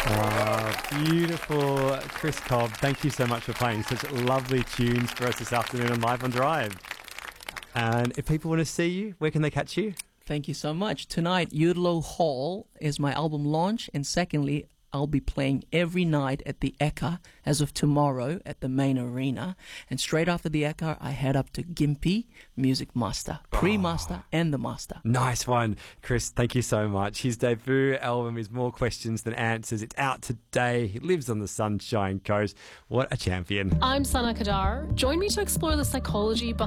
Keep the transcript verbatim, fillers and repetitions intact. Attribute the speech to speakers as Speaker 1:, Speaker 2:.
Speaker 1: Oh, beautiful. Chris Cobb, thank you so much for playing such lovely tunes for us this afternoon on Live on Drive. And if people want to see you, where can they catch you?
Speaker 2: Thank you so much. Tonight, Udalo Hall is my album launch, and secondly, I'll be playing every night at the Eka as of tomorrow at the main arena. And straight after the Eka, I head up to Gympie Music Master, pre-master oh. and the master.
Speaker 1: Nice one. Chris, thank you so much. His debut album is More Questions Than Answers. It's out today. He lives on the Sunshine Coast. What a champion.
Speaker 3: I'm Sana Kadar. Join me to explore the psychology behind